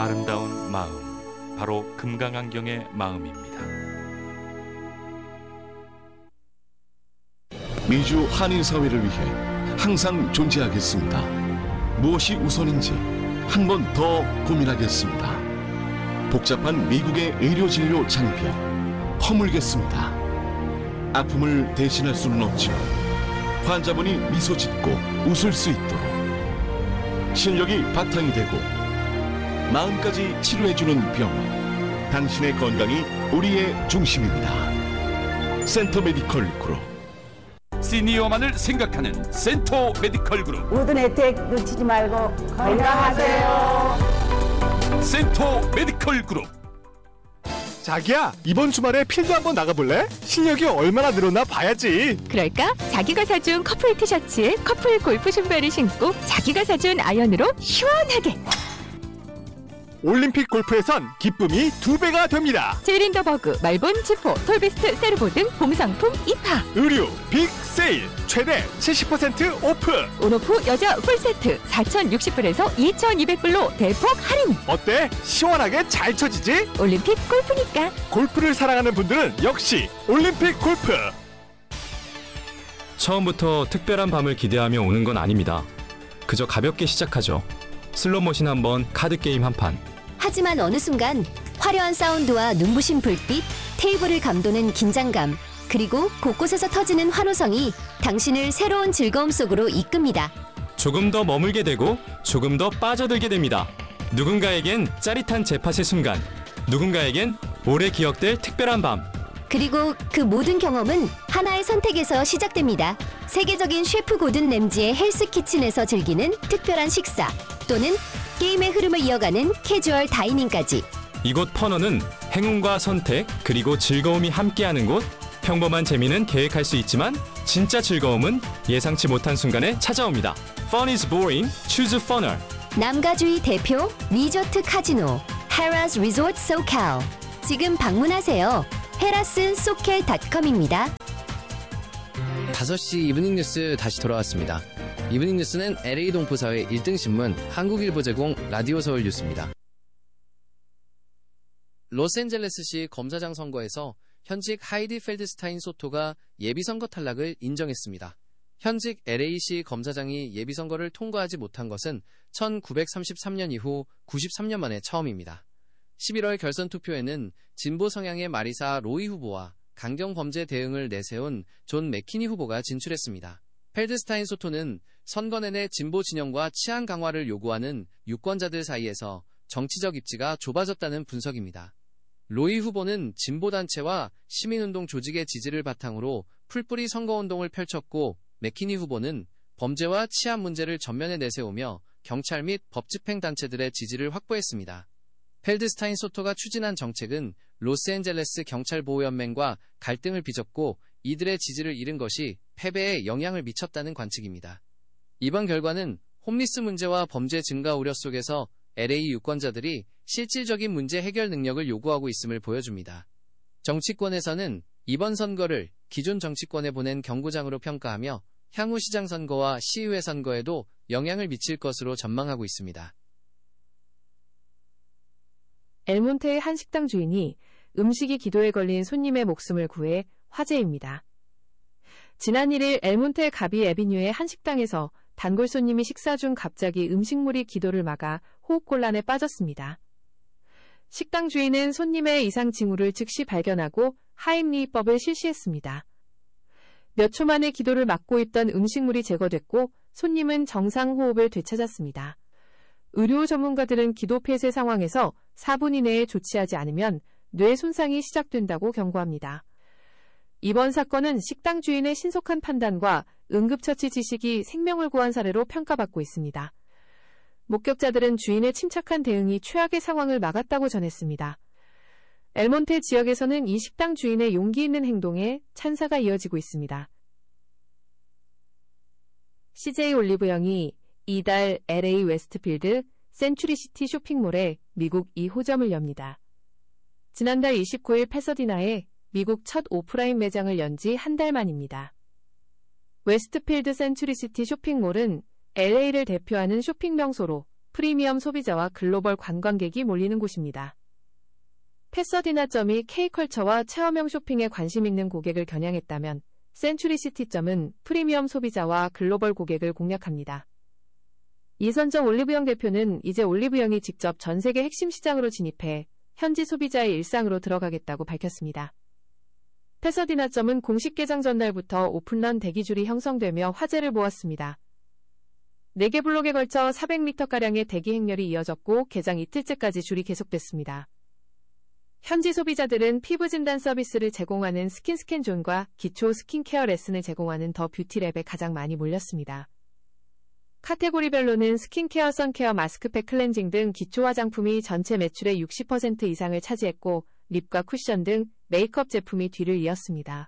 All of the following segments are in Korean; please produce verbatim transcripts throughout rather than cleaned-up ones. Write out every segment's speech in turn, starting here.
아름다운 마음, 바로 금강안경의 마음입니다. 미주 한인사회를 위해 항상 존재하겠습니다. 무엇이 우선인지 한 번 더 고민하겠습니다. 복잡한 미국의 의료진료 장벽 허물겠습니다. 아픔을 대신할 수는 없지만 환자분이 미소 짓고 웃을 수 있도록 실력이 바탕이 되고 마음까지 치료해주는 병원, 당신의 건강이 우리의 중심입니다. 센터 메디컬 그룹. 시니어만을 생각하는 센터 메디컬 그룹. 모든 혜택 놓치지 말고 건강하세요. 센터 메디컬 그룹. 자기야, 이번 주말에 필드 한번 나가볼래? 실력이 얼마나 늘었나 봐야지. 그럴까? 자기가 사준 커플 티셔츠에 커플 골프 신발을 신고 자기가 사준 아이언으로 시원하게. 올림픽 골프에선 기쁨이 두 배가 됩니다. 제린더버그, 말본, 지포, 톨비스트, 세르보 등 봄상품 입하. 의류 빅 세일 최대 칠십 퍼센트 오프. 온오프 여자 풀세트 사천육십 불에서 이천이백 불로 대폭 할인. 어때? 시원하게 잘 쳐지지? 올림픽 골프니까. 골프를 사랑하는 분들은 역시 올림픽 골프. 처음부터 특별한 밤을 기대하며 오는 건 아닙니다. 그저 가볍게 시작하죠. 슬롯머신 한 번, 카드게임 한 판. 하지만 어느 순간 화려한 사운드와 눈부신 불빛, 테이블을 감도는 긴장감, 그리고 곳곳에서 터지는 환호성이 당신을 새로운 즐거움 속으로 이끕니다. 조금 더 머물게 되고 조금 더 빠져들게 됩니다. 누군가에겐 짜릿한 제8의 순간, 누군가에겐 오래 기억될 특별한 밤. 그리고 그 모든 경험은 하나의 선택에서 시작됩니다. 세계적인 셰프 고든 램지의 헬스 키친에서 즐기는 특별한 식사, 또는 게임의 흐름을 이어가는 캐주얼 다이닝까지. 이곳 퍼너는 행운과 선택, 그리고 즐거움이 함께하는 곳. 평범한 재미는 계획할 수 있지만 진짜 즐거움은 예상치 못한 순간에 찾아옵니다. Fun is boring, choose funner. 남가주의 대표 리조트 카지노 헤라스 리조트 소칼. 지금 방문하세요. 헤라스 소켈 닷컴입니다. 다섯 시 이브닝 뉴스 다시 돌아왔습니다. 이브닝 뉴스는 엘에이 동포사회 일 등 신문 한국일보 제공 라디오 서울 뉴스입니다. 로스앤젤레스시 검사장 선거에서 현직 하이디 펠드스타인 소토가 예비선거 탈락을 인정했습니다. 현직 엘에이시 검사장이 예비선거를 통과하지 못한 것은 천구백삼십삼 년 이후 구십삼 년 만에 처음입니다. 십일월 결선 투표에는 진보 성향의 마리사 로이 후보와 강경 범죄 대응을 내세운 존 맥키니 후보가 진출했습니다. 펠드스타인 소토는 선거 내내 진보 진영과 치안 강화를 요구하는 유권자들 사이에서 정치적 입지가 좁아졌다는 분석입니다. 로이 후보는 진보단체와 시민운동 조직의 지지를 바탕으로 풀뿌리 선거운동을 펼쳤고, 맥키니 후보는 범죄와 치안 문제를 전면에 내세우며 경찰 및 법집행단체들의 지지를 확보했습니다. 펠드스타인 소토가 추진한 정책은 로스앤젤레스 경찰보호연맹과 갈등을 빚었고, 이들의 지지를 잃은 것이 패배에 영향을 미쳤다는 관측입니다. 이번 결과는 홈리스 문제와 범죄 증가 우려 속에서 엘에이 유권자들이 실질적인 문제 해결 능력을 요구하고 있음을 보여줍니다. 정치권에서는 이번 선거를 기존 정치권에 보낸 경고장으로 평가하며 향후 시장 선거와 시의회 선거에도 영향을 미칠 것으로 전망하고 있습니다. 엘몬테의 한 식당 주인이 음식이 기도에 걸린 손님의 목숨을 구해 화제입니다. 지난 일 일 엘몬테 가비 애비뉴의 한 식당에서 단골 손님이 식사 중 갑자기 음식물이 기도를 막아 호흡곤란에 빠졌습니다. 식당 주인은 손님의 이상 징후를 즉시 발견하고 하임리히법을 실시했습니다. 몇 초 만에 기도를 막고 있던 음식물이 제거됐고 손님은 정상 호흡을 되찾았습니다. 의료 전문가들은 기도 폐쇄 상황에서 사 분 이내에 조치하지 않으면 뇌 손상이 시작된다고 경고합니다. 이번 사건은 식당 주인의 신속한 판단과 응급처치 지식이 생명을 구한 사례로 평가받고 있습니다. 목격자들은 주인의 침착한 대응이 최악의 상황을 막았다고 전했습니다. 엘몬테 지역에서는 이 식당 주인의 용기 있는 행동에 찬사가 이어지고 있습니다. 씨제이 올리브영이 이달 엘에이 웨스트필드 센츄리시티 쇼핑몰에 미국 이 호점을 엽니다. 지난달 이십구 일 패서디나에 미국 첫 오프라인 매장을 연 지 한 달 만입니다. 웨스트필드 센츄리시티 쇼핑몰은 엘에이를 대표하는 쇼핑 명소로 프리미엄 소비자와 글로벌 관광객이 몰리는 곳입니다. 패서디나점이 K컬처와 체험형 쇼핑에 관심 있는 고객을 겨냥했다면 센츄리시티점은 프리미엄 소비자와 글로벌 고객을 공략합니다. 이선정 올리브영 대표는 이제 올리브영이 직접 전 세계 핵심 시장으로 진입해 현지 소비자의 일상으로 들어가겠다고 밝혔습니다. 패서디나점은 공식 개장 전날부터 오픈런 대기줄이 형성되며 화제를 모았습니다. 네 개 블록에 걸쳐 사백 미터가량의 대기 행렬이 이어졌고 개장 이틀째까지 줄이 계속됐습니다. 현지 소비자들은 피부 진단 서비스를 제공하는 스킨스캔존과 기초 스킨케어 레슨을 제공하는 더 뷰티랩에 가장 많이 몰렸습니다. 카테고리별로는 스킨케어, 선케어, 마스크팩, 클렌징 등 기초 화장품이 전체 매출의 육십 퍼센트 이상을 차지했고 립과 쿠션 등 메이크업 제품이 뒤를 이었습니다.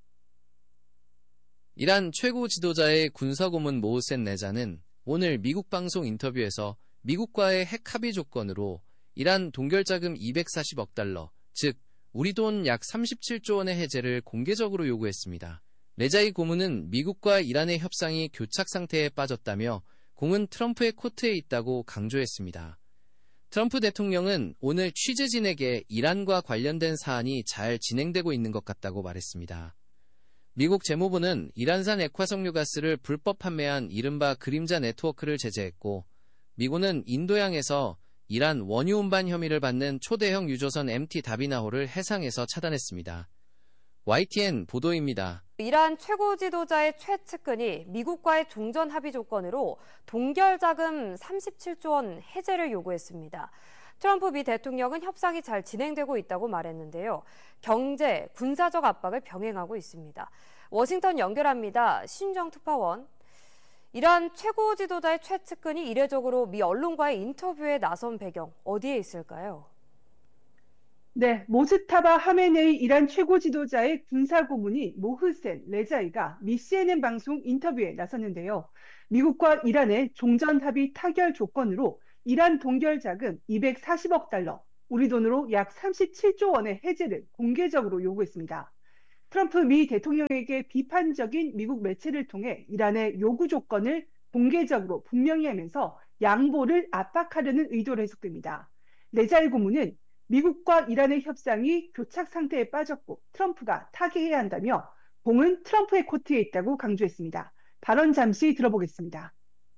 이란 최고 지도자의 군사고문 모흐센 레자는 오늘 미국 방송 인터뷰에서 미국과의 핵 합의 조건으로 이란 동결자금 이백사십억 달러, 즉 우리 돈 약 삼십칠조 원의 해제를 공개적으로 요구했습니다. 레자의 고문은 미국과 이란의 협상이 교착 상태에 빠졌다며 공은 트럼프의 코트에 있다고 강조했습니다. 트럼프 대통령은 오늘 취재진에게 이란과 관련된 사안이 잘 진행되고 있는 것 같다고 말했습니다. 미국 재무부는 이란산 액화석유 가스를 불법 판매한 이른바 그림자 네트워크를 제재했고 미군은 인도양에서 이란 원유 운반 혐의를 받는 초대형 유조선 엠티 다비나호를 해상에서 차단했습니다. 와이티엔 보도입니다. 이란 최고 지도자의 최측근이 미국과의 종전 합의 조건으로 동결자금 삼십칠조 원 해제를 요구했습니다. 트럼프 미 대통령은 협상이 잘 진행되고 있다고 말했는데요. 경제, 군사적 압박을 병행하고 있습니다. 워싱턴 연결합니다. 신정 특파원. 이란 최고 지도자의 최측근이 이례적으로 미 언론과의 인터뷰에 나선 배경 어디에 있을까요? 네, 모스타바 하메네이 이란 최고 지도자의 군사고문이 모흐센 레자이가 미 씨엔엔 방송 인터뷰에 나섰는데요. 미국과 이란의 종전 합의 타결 조건으로 이란 동결 자금 이백사십억 달러, 우리 돈으로 약 삼십칠조 원의 해제를 공개적으로 요구했습니다. 트럼프 미 대통령에게 비판적인 미국 매체를 통해 이란의 요구 조건을 공개적으로 분명히 하면서 양보를 압박하려는 의도로 해석됩니다. 레자이 고문은 미국과 이란의 협상이 교착 상태에 빠졌고 트럼프가 타개해야 한다며 공은 트럼프의 코트에 있다고 강조했습니다. 발언 잠시 들어보겠습니다.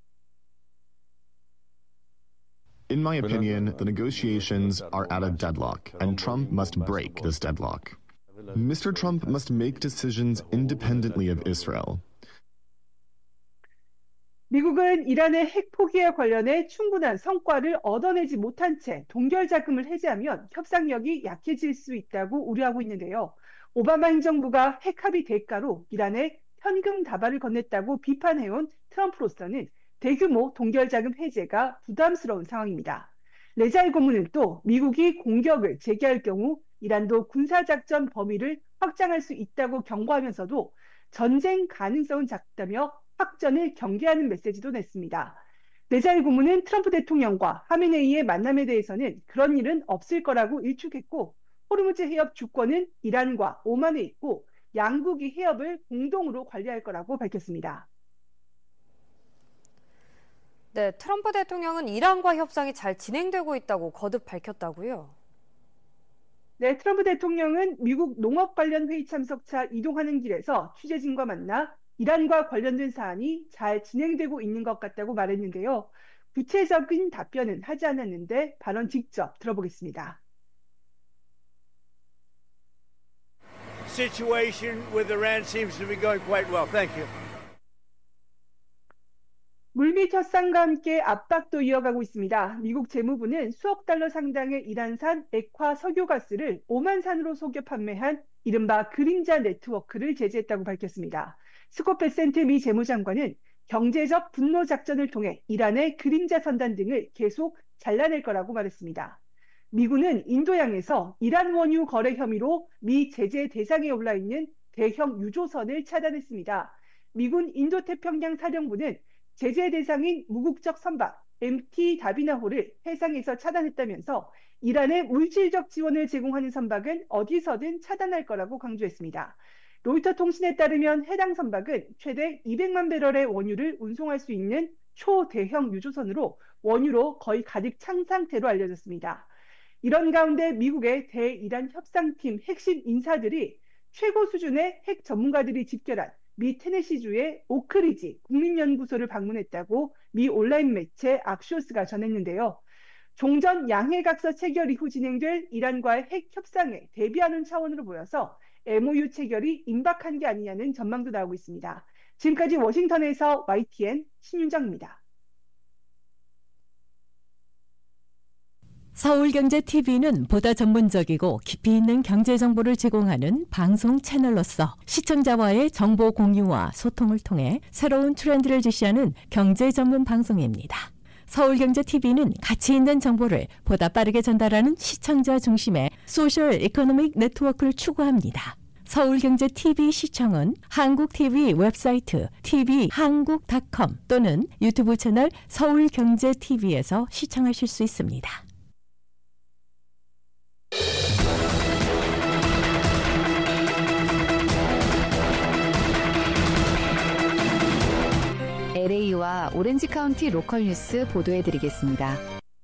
In my opinion, the negotiations are at a deadlock, and Trump must break this deadlock. Mister Trump must make decisions independently of Israel. 미국은 이란의 핵 포기와 관련해 충분한 성과를 얻어내지 못한 채 동결 자금을 해제하면 협상력이 약해질 수 있다고 우려하고 있는데요. 오바마 행정부가 핵 합의 대가로 이란에 현금 다발을 건넸다고 비판해온 트럼프로서는 대규모 동결 자금 해제가 부담스러운 상황입니다. 레자이 고문은 또 미국이 공격을 재개할 경우 이란도 군사작전 범위를 확장할 수 있다고 경고하면서도 전쟁 가능성은 작다며 확전을 경계하는 메시지도 냈습니다. 레자이 고문은 트럼프 대통령과 하메네이의 만남에 대해서는 그런 일은 없을 거라고 일축했고 호르무즈 해협 주권은 이란과 오만에 있고 양국이 해협을 공동으로 관리할 거라고 밝혔습니다. 네, 트럼프 대통령은 이란과 협상이 잘 진행되고 있다고 거듭 밝혔다고요? 네, 트럼프 대통령은 미국 농업 관련 회의 참석차 이동하는 길에서 취재진과 만나 이란과 관련된 사안이 잘 진행되고 있는 것 같다고 말했는데요. 구체적인 답변은 하지 않았는데 발언 직접 들어보겠습니다. Situation with Iran seems to be going quite well. Thank you. 물밑 협상과 함께 압박도 이어가고 있습니다. 미국 재무부는 수억 달러 상당의 이란산 액화 석유가스를 오만산으로 속여 판매한 이른바 그림자 네트워크를 제재했다고 밝혔습니다. 스콧 베센트 미 재무장관은 경제적 분노 작전을 통해 이란의 그림자 선단 등을 계속 잘라낼 거라고 말했습니다. 미군은 인도양에서 이란 원유 거래 혐의로 미 제재 대상에 올라 있는 대형 유조선을 차단했습니다. 미군 인도태평양 사령부는 제재 대상인 무국적 선박 엠티 다비나호를 해상에서 차단했다면서 이란에 물질적 지원을 제공하는 선박은 어디서든 차단할 거라고 강조했습니다. 로이터 통신에 따르면 해당 선박은 최대 이백만 배럴의 원유를 운송할 수 있는 초대형 유조선으로 원유로 거의 가득 찬 상태로 알려졌습니다. 이런 가운데 미국의 대이란 협상팀 핵심 인사들이 최고 수준의 핵 전문가들이 집결한 미 테네시주의 오크리지 국립연구소를 방문했다고 미 온라인 매체 악시오스가 전했는데요. 종전 양해각서 체결 이후 진행될 이란과의 핵 협상에 대비하는 차원으로 보여서 엠오유 체결이 임박한 게 아니냐는 전망도 나오고 있습니다. 지금까지 워싱턴에서 와이티엔 신윤정입니다. 서울경제티비는 보다 전문적이고 깊이 있는 경제 정보를 제공하는 방송 채널로서 시청자와의 정보 공유와 소통을 통해 새로운 트렌드를 제시하는 경제 전문 방송입니다. 서울경제티비는 가치 있는 정보를 보다 빠르게 전달하는 시청자 중심의 소셜 이코노믹 네트워크를 추구합니다. 서울경제티비 시청은 한국티비 웹사이트 티비 한국 닷컴 또는 유튜브 채널 서울경제티비에서 시청하실 수 있습니다. 엘에이와 오렌지 카운티 로컬 뉴스 보도해드리겠습니다.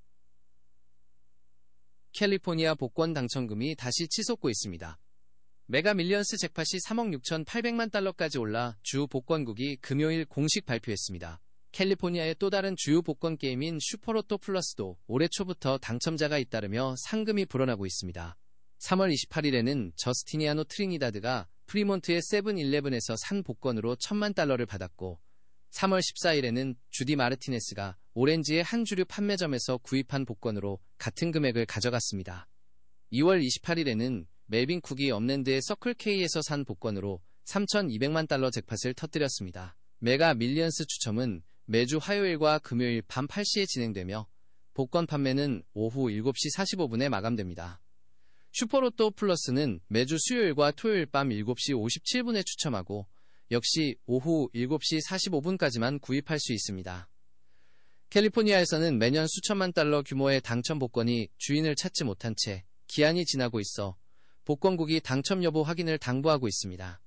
캘리포니아 복권 당첨금이 다시 치솟고 있습니다. 메가 밀리언스 잭팟이 삼억 육천팔백만 달러까지 올라 주 복권국이 금요일 공식 발표했습니다. 캘리포니아의 또 다른 주요 복권 게임인 슈퍼로또 플러스도 올해 초부터 당첨자가 잇따르며 상금이 불어나고 있습니다. 삼월 이십팔일에는 저스티니아노 트리니다드가 프리몬트의 세븐일레븐에서 산 복권으로 천만 달러를 받았고 삼월 십사일에는 주디 마르티네스가 오렌지의 한 주류 판매점에서 구입한 복권으로 같은 금액을 가져갔습니다. 이월 이십팔일에는 멜빈 쿡이 업랜드의 서클K에서 산 복권으로 삼천이백만 달러 잭팟을 터뜨렸습니다. 메가 밀리언스 추첨은 매주 화요일과 금요일 밤 팔 시에 진행되며 복권 판매는 오후 일곱 시 사십오 분에 마감됩니다. 슈퍼로또 플러스는 매주 수요일과 토요일 밤 일곱 시 오십칠 분에 추첨하고 역시 오후 일곱 시 사십오 분까지만 구입할 수 있습니다. 캘리포니아에서는 매년 수천만 달러 규모의 당첨 복권이 주인을 찾지 못한 채 기한이 지나고 있어 복권국이 당첨 여부 확인을 당부하고 있습니다.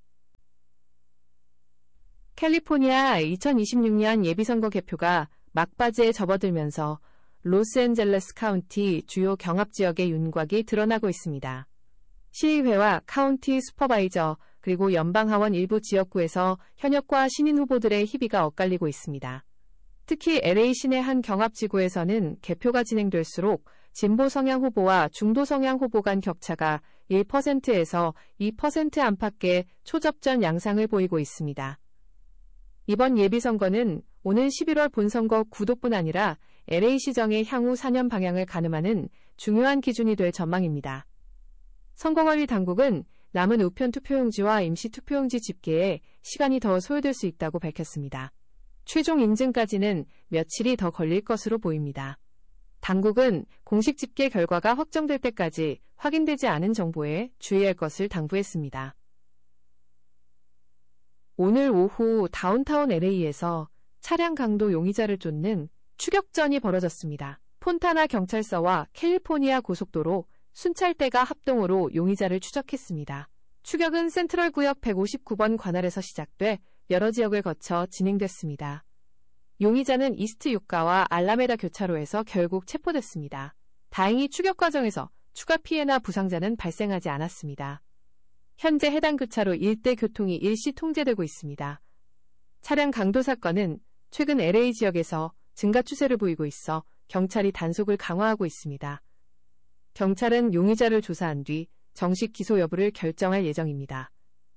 캘리포니아 이천이십육 년 예비선거 개표가 막바지에 접어들면서 로스앤젤레스 카운티 주요 경합지역의 윤곽이 드러나고 있습니다. 시의회와 카운티 슈퍼바이저 그리고 연방하원 일부 지역구에서 현역과 신인 후보들의 희비가 엇갈리고 있습니다. 특히 엘에이 시내 한 경합지구에서는 개표가 진행될수록 진보 성향 후보와 중도 성향 후보 간 격차가 일 퍼센트에서 이 퍼센트 안팎의 초접전 양상을 보이고 있습니다. 이번 예비선거는 오는 십일월 본선거 구도뿐 아니라 엘에이 시정의 향후 사 년 방향을 가늠하는 중요한 기준이 될 전망입니다. 선거관리 당국은 남은 우편 투표용지와 임시 투표용지 집계에 시간이 더 소요될 수 있다고 밝혔습니다. 최종 인증까지는 며칠이 더 걸릴 것으로 보입니다. 당국은 공식 집계 결과가 확정될 때까지 확인되지 않은 정보에 주의할 것을 당부했습니다. 오늘 오후 다운타운 엘에이에서 차량 강도 용의자를 쫓는 추격전이 벌어졌습니다. 폰타나 경찰서와 캘리포니아 고속도로, 순찰대가 합동으로 용의자를 추적했습니다. 추격은 센트럴 구역 백오십구 번 관할에서 시작돼 여러 지역을 거쳐 진행됐습니다. 용의자는 이스트 유가와 알라메다 교차로에서 결국 체포됐습니다. 다행히 추격 과정에서 추가 피해나 부상자는 발생하지 않았습니다. 현재 해당 교차로 일대 교통이 일시 통제되고 있습니다. 차량 강도 사건은 최근 엘에이 지역에서 증가 추세를 보이고 있어 경찰이 단속을 강화하고 있습니다. 경찰은 용의자를 조사한 뒤 정식 기소 여부를 결정할 예정입니다.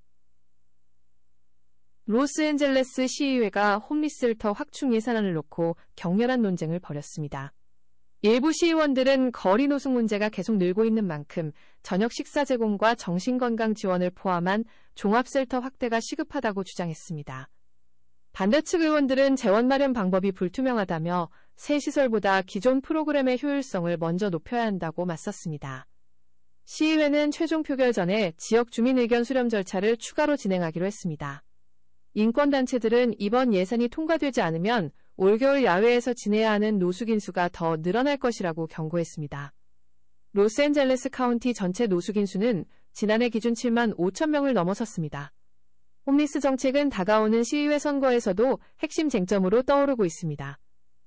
로스앤젤레스 시의회가 홈리스헬터 확충 예산안을 놓고 격렬한 논쟁을 벌였습니다. 일부 시의원들은 거리 노숙 문제가 계속 늘고 있는 만큼 저녁 식사 제공과 정신건강 지원을 포함한 종합셀터 확대가 시급하다고 주장했습니다. 반대 측 의원들은 재원 마련 방법이 불투명하다며 새 시설보다 기존 프로그램의 효율성을 먼저 높여야 한다고 맞섰습니다. 시의회는 최종 표결 전에 지역 주민 의견 수렴 절차를 추가로 진행하기로 했습니다. 인권단체들은 이번 예산이 통과되지 않으면 올겨울 야외에서 지내야 하는 노숙인 수가 더 늘어날 것이라고 경고했습니다. 로스앤젤레스 카운티 전체 노숙인 수는 지난해 기준 칠만 오천 명을 넘어섰습니다. 홈리스 정책은 다가오는 시의회 선거에서도 핵심 쟁점으로 떠오르고 있습니다.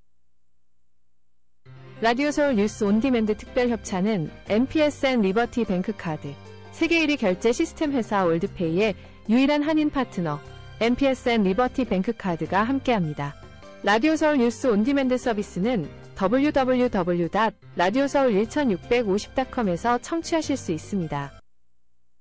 라디오 서울 뉴스 온디맨드 특별협찬은 엠피에스엔 리버티 뱅크카드, 세계 일 위 결제 시스템 회사 월드페이의 유일한 한인 파트너 엠피에스엔 리버티 뱅크카드가 함께합니다. 라디오 서울 뉴스 온디맨드 서비스는 더블유 더블유 더블유 닷 라디오 서울 일육오공 닷컴에서 청취하실 수 있습니다.